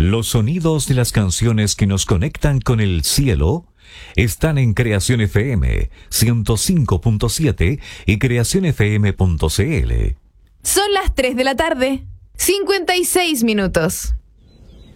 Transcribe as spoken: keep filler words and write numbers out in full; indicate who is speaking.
Speaker 1: Los sonidos de las canciones que nos conectan con el cielo están en Creación F M ciento cinco punto siete y creación f m punto c l.
Speaker 2: Son las tres de la tarde, cincuenta y seis minutos.